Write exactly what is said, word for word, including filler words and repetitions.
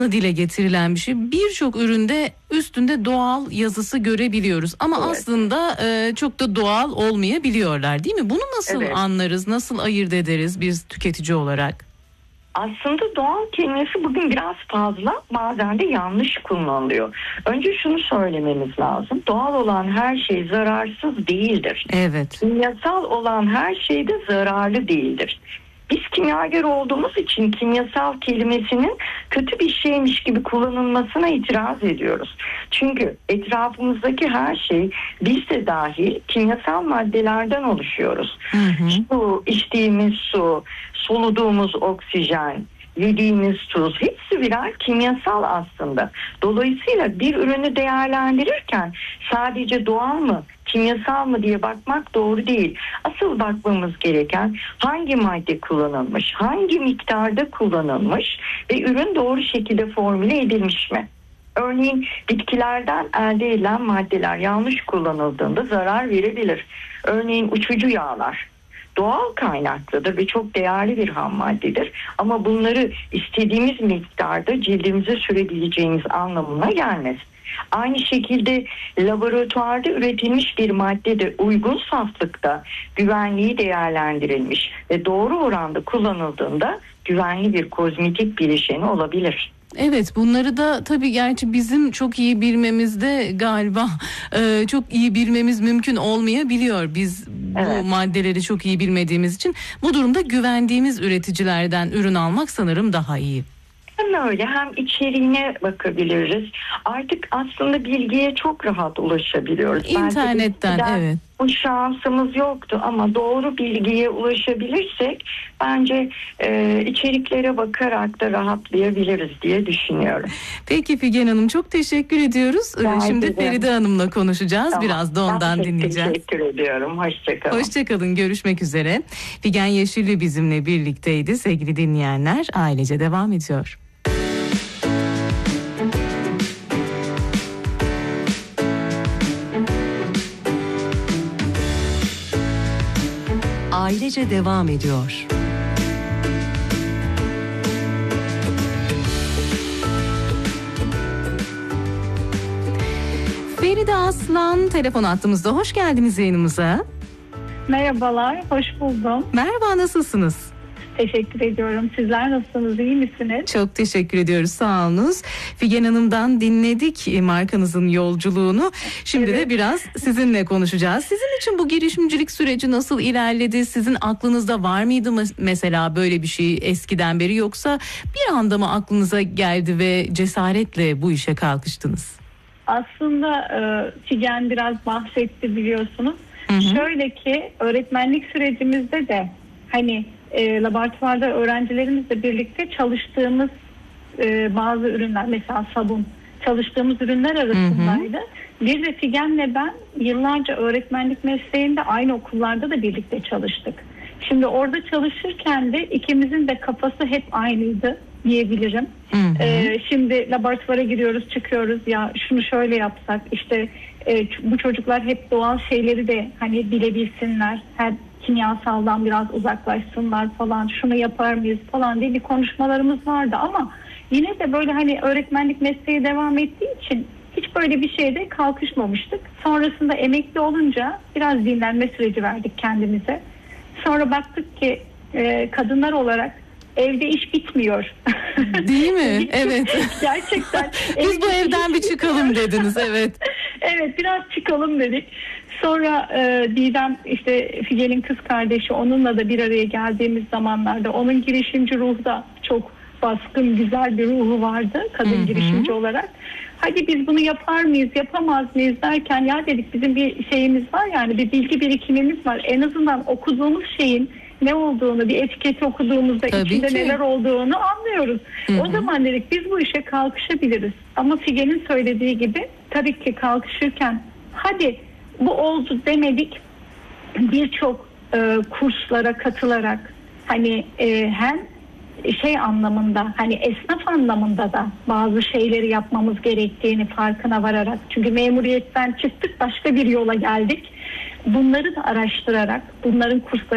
dile getirilen bir şey. Birçok üründe üstünde doğal yazısı görebiliyoruz ama evet. aslında e, çok da doğal olmayabiliyorlar, değil mi? Bunu nasıl evet. anlarız, nasıl ayırt ederiz biz tüketici olarak? Aslında doğal kelimesi bugün biraz fazla, bazen de yanlış kullanılıyor. Önce şunu söylememiz lazım. Doğal olan her şey zararsız değildir. Evet. Kimyasal olan her şey de zararlı değildir. Biz kimyager olduğumuz için kimyasal kelimesinin kötü bir şeymiş gibi kullanılmasına itiraz ediyoruz. Çünkü etrafımızdaki her şey, biz de dahil, kimyasal maddelerden oluşuyoruz. Hı hı. Su, içtiğimiz su, soluduğumuz oksijen, yediğimiz tuz, hepsi birer kimyasal aslında. Dolayısıyla bir ürünü değerlendirirken sadece doğal mı, kimyasal mı diye bakmak doğru değil. Asıl bakmamız gereken hangi madde kullanılmış, hangi miktarda kullanılmış ve ürün doğru şekilde formüle edilmiş mi? Örneğin bitkilerden elde edilen maddeler yanlış kullanıldığında zarar verebilir. Örneğin uçucu yağlar doğal kaynaklıdır ve çok değerli bir ham maddedir. Ama bunları istediğimiz miktarda cildimize sürebileceğimiz anlamına gelmez. Aynı şekilde laboratuvarda üretilmiş bir madde de uygun saflıkta, güvenliği değerlendirilmiş ve doğru oranda kullanıldığında güvenli bir kozmetik bileşeni olabilir. Evet, bunları da tabii gerçi bizim çok iyi bilmemizde galiba e, çok iyi bilmemiz mümkün olmayabiliyor. Biz bu evet. maddeleri çok iyi bilmediğimiz için bu durumda güvendiğimiz üreticilerden ürün almak sanırım daha iyi. Hem öyle hem içeriğine bakabiliriz. Artık aslında bilgiye çok rahat ulaşabiliyoruz. İnternetten evet. Bu şansımız yoktu ama doğru bilgiye ulaşabilirsek bence e, içeriklere bakarak da rahatlayabiliriz diye düşünüyorum. Peki Figen Hanım, çok teşekkür ediyoruz. Ben Şimdi ederim. Feride Hanım'la konuşacağız. Tamam. Biraz da ondan ben dinleyeceğiz. Teşekkür ediyorum. Hoşçakalın. Hoşçakalın. Görüşmek üzere. Figen Yeşilli bizimle birlikteydi. Sevgili dinleyenler, ailece devam ediyor. Ailece devam ediyor. Feride Aslan telefon attığımızda. Hoş geldiniz yayınımıza. Merhabalar, hoş buldum. Merhaba, nasılsınız? Teşekkür ediyorum. Sizler nasılsınız, iyi misiniz? Çok teşekkür ediyoruz, sağ olunuz. Figen Hanım'dan dinledik markanızın yolculuğunu. Şimdi evet. de biraz sizinle konuşacağız. Sizin için bu girişimcilik süreci nasıl ilerledi? Sizin aklınızda var mıydı mı mesela böyle bir şey eskiden beri, yoksa bir anda mı aklınıza geldi ve cesaretle bu işe kalkıştınız? Aslında e, Figen biraz bahsetti, biliyorsunuz. Hı hı. Şöyle ki öğretmenlik sürecimizde de hani E, laboratuvarda öğrencilerimizle birlikte çalıştığımız e, bazı ürünler, mesela sabun, çalıştığımız ürünler arasındaydı. Hı hı. Bir de Figen'le ben yıllarca öğretmenlik mesleğinde aynı okullarda da birlikte çalıştık. Şimdi orada çalışırken de ikimizin de kafası hep aynıydı diyebilirim. Hı hı. E, şimdi laboratuvara giriyoruz, çıkıyoruz, ya şunu şöyle yapsak, işte e, bu çocuklar hep doğal şeyleri de hani bilebilsinler, her kimyasaldan biraz uzaklaşsınlar falan, şunu yapar mıyız falan diye bir konuşmalarımız vardı ama yine de böyle hani öğretmenlik mesleği devam ettiği için hiç böyle bir şeyde kalkışmamıştık. Sonrasında emekli olunca biraz dinlenme süreci verdik kendimize. Sonra baktık ki e, kadınlar olarak evde iş bitmiyor. Değil mi? Evet. Gerçekten. Biz bu evden bir çıkalım dediniz, evet. Evet, biraz çıkalım dedik. Sonra e, Didem, işte Figen'in kız kardeşi, onunla da bir araya geldiğimiz zamanlarda onun girişimci ruhu da çok baskın, güzel bir ruhu vardı kadın Hı-hı. girişimci olarak. Hadi biz bunu yapar mıyız, yapamaz mıyız derken, ya dedik bizim bir şeyimiz var, yani bir bilgi birikimimiz var. En azından okuduğumuz şeyin ne olduğunu, bir etiketi okuduğumuzda Tabii içinde ki. neler olduğunu anlıyoruz. Hı-hı. O zaman dedik biz bu işe kalkışabiliriz. Ama Figen'in söylediği gibi tabii ki kalkışırken hadi bu oldu demedik. Birçok e, kurslara katılarak hani e, hem şey anlamında, hani esnaf anlamında da bazı şeyleri yapmamız gerektiğini farkına vararak, çünkü memuriyetten çıktık, başka bir yola geldik. Bunları da araştırarak, bunların kursları